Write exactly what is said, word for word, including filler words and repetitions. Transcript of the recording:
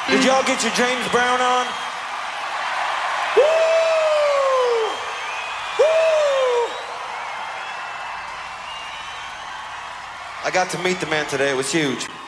Did y'all get your James Brown on? Woo! Woo! I got to meet the man today. It was huge.